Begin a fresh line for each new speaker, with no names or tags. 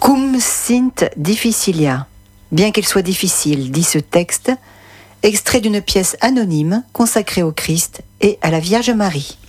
Cum sint difficilia. Bien qu'elle soit difficile, dit ce texte, extrait d'une pièce anonyme consacrée au Christ et à la Vierge Marie.